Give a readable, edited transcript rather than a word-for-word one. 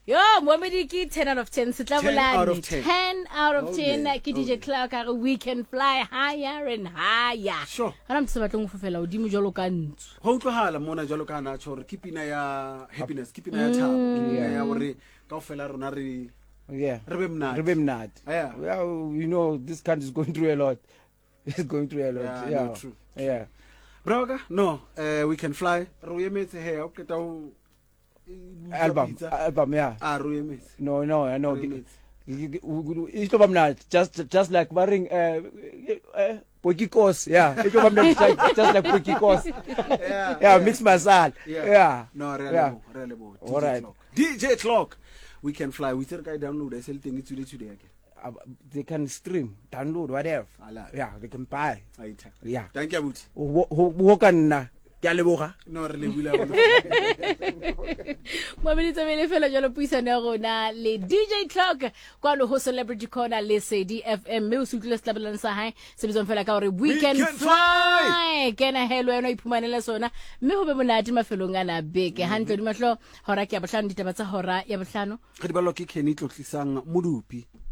Yo, Mohamedi ki 10 out of 10. 10 out of 10. 10 out of 10. yeah. Ki DJ Clark, we can fly higher and higher. Sure. Hana mtsa batlang go fofela odimo jalo ka ntso. Ho utlwahala mona jalo ka na tshore ke pina ya happiness, ke pina ya thabo, pina ya hore kaofela rona re Yeah. re be mnati. Re be mnati. Yeah. Well, you know, this country is going through a lot. It's going through a lot. Yeah, no, true. Yeah. Broga, no, we can fly. Ro emetse he o keta o Album, yeah. ro emetse. No, I know. Ro emetse. It's over mnati. Just like wearing Pokikos, yeah. It's over mnati, just like Pokikos. Yeah, mix masala. Yeah. No, really. All right. DJ Clock, we can fly. We still can download. I sell things today again. They can stream, download, whatever. Ala. Yeah, they can buy. Aita. Yeah. Thank you, Abuti. Wo kana ke a leboga. No, really, we love Mohamedi Tsabele fela jalo puisano ya rona le DJ Clock kwa lo ho Celebrity Corner le CDFM me o sutlile setlabelana sa hae se bizon fela ka hore we can fly kena hello yena iphumanela sona mme ho be monate mafelong ana beke hantle di mahlo hora ke ya bohlano ditaba tsa hora ya bohlano Re di balwa ke Kenny Tlotlisang Modupi.